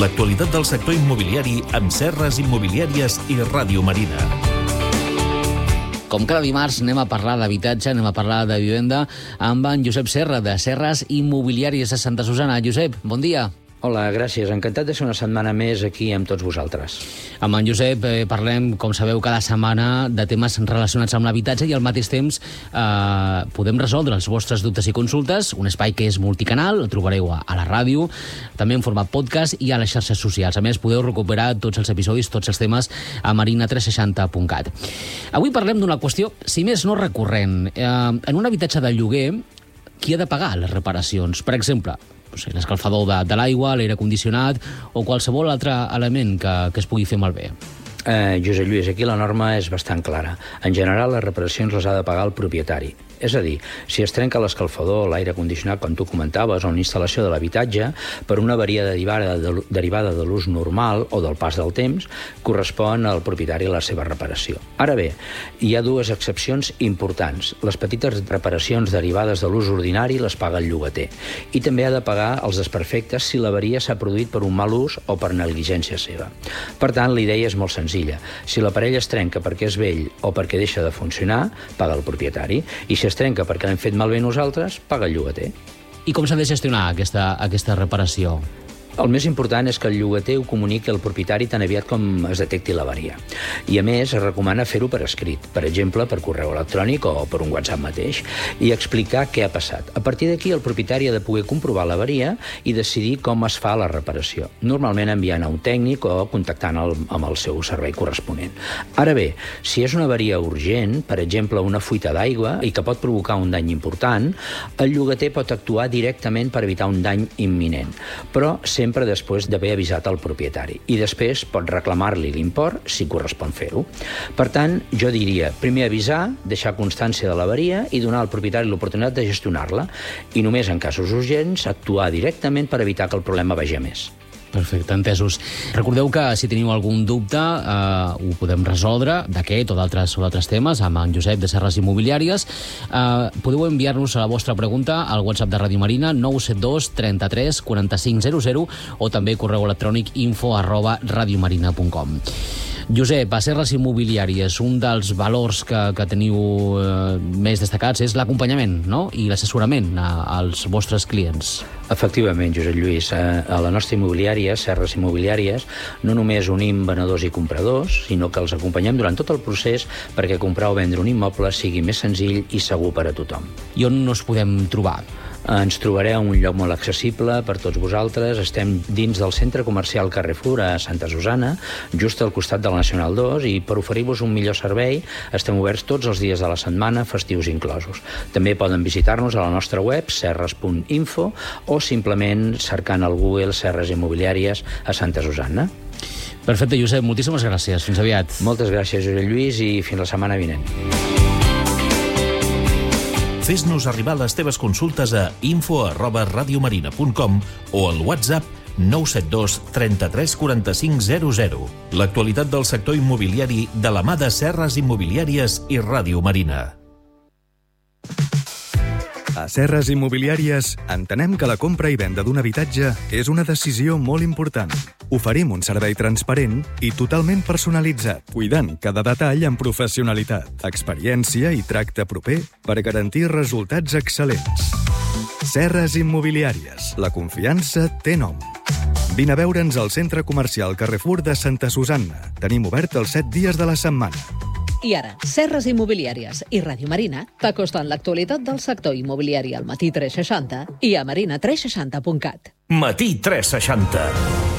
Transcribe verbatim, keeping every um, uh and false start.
L'actualitat del sector immobiliari amb Serres Immobiliàries i Ràdio Marina. Com cada dimarts anem a parlar d'habitatge, anem a parlar de vivenda amb en Josep Serra, de Serres Immobiliàries de Santa Susanna. Josep, bon dia. Hola, gràcies. Encantat de ser una setmana més aquí amb tots vosaltres. Amb en Josep eh, parlem, com sabeu, cada setmana de temes relacionats amb l'habitatge i al mateix temps eh, podem resoldre els vostres dubtes i consultes. Un espai que és multicanal, el trobareu a, a la ràdio, també en format podcast i a les xarxes socials. A més, podeu recuperar tots els episodis, tots els temes a marina tres seixanta punt cat. Avui parlem d'una qüestió, si més no recurrent. Eh, en un habitatge de lloguer, qui ha de pagar les reparacions? Per exemple, l'escalfador de, de l'aigua, l'aire condicionat o qualsevol altre element que, que es pugui fer malbé. Eh, Josep Lluís, aquí la norma és bastant clara. En general, les reparacions les ha de pagar el propietari. És a dir, si es trenca l'escalfador, l'aire condicionat, com tu comentaves, o una instal·lació de l'habitatge, per una avaria derivada de, derivada de l'ús normal o del pas del temps, correspon al propietari la seva reparació. Ara bé, hi ha dues excepcions importants. Les petites reparacions derivades de l'ús ordinari les paga el llogater. I també ha de pagar els desperfectes si l'avaria s'ha produït per un mal ús o per negligència seva. Per tant, la idea és molt senzilla. Si l'aparell es trenca perquè és vell o perquè deixa de funcionar, paga el propietari. I si es trenca perquè l'hem fet malbé nosaltres, paga el llogater. I com s'ha de gestionar aquesta, aquesta reparació? El més important és que el llogater ho comuniqui al propietari tan aviat com es detecti l'avaria. I, a més, es recomana fer-ho per escrit, per exemple, per correu electrònic o per un WhatsApp mateix, i explicar què ha passat. A partir d'aquí, el propietari ha de poder comprovar l'avaria i decidir com es fa la reparació, normalment enviant a un tècnic o contactant el, amb el seu servei corresponent. Ara bé, si és una avaria urgent, per exemple, una fuita d'aigua, i que pot provocar un dany important, el llogater pot actuar directament per evitar un dany imminent, però sempre després d'haver avisat al propietari. I després pot reclamar-li l'import si correspon fer-ho. Per tant, jo diria, primer avisar, deixar constància de l'avaria i donar al propietari l'oportunitat de gestionar-la. I només en casos urgents actuar directament per evitar que el problema vagi a més. Perfecte, entesos. Recordeu que si teniu algun dubte eh, ho podem resoldre d'aquest o d'altres o d'altres temes amb en Josep de Serres Immobiliàries. Eh, podeu enviar-nos la vostra pregunta al WhatsApp de Ràdio Marina nou set dos trenta-tres quaranta-cinc zero zero o també correu electrònic info arroba radiomarina punt com. Josep, a Serres Immobiliàries, un dels valors que, que teniu eh, més destacats és l'acompanyament, no? I l'assessorament als vostres clients. Efectivament, Josep Lluís, a la nostra immobiliària, Serres Immobiliàries, no només unim venedors i compradors, sinó que els acompanyem durant tot el procés perquè comprar o vendre un immoble sigui més senzill i segur per a tothom. I on nos podem trobar? Ens trobareu en un lloc molt accessible per tots vosaltres. Estem dins del centre comercial Carrefour a Santa Susanna, just al costat de la Nacional dos, i per oferir-vos un millor servei estem oberts tots els dies de la setmana, festius inclosos. També poden visitar-nos a la nostra web, serres punt info, o simplement cercant al Google Serres Immobiliàries a Santa Susanna. Perfecte, Josep, moltíssimes gràcies. Fins aviat. Moltes gràcies, Josep Lluís, i fins la setmana vinent. Fes-nos arribar les teves consultes a info arroba radiomarina punt com o al WhatsApp nou set dos trenta-tres quaranta-cinc zero zero. L'actualitat del sector immobiliari de la mà de Serres Immobiliàries i Ràdio Marina. A Serres Immobiliàries entenem que la compra i venda d'un habitatge és una decisió molt important. Oferim un servei transparent i totalment personalitzat, cuidant cada detall amb professionalitat, experiència i tracte proper per garantir resultats excel·lents. Serres Immobiliàries. La confiança té nom. Vine a veure'ns al centre comercial Carrefour de Santa Susanna. Tenim obert els set dies de la setmana. I ara, Serres Immobiliàries i Ràdio Marina t'acosten l'actualitat del sector immobiliari al Matí tres seixanta i a marina tres seixanta punt cat. Matí tres seixanta.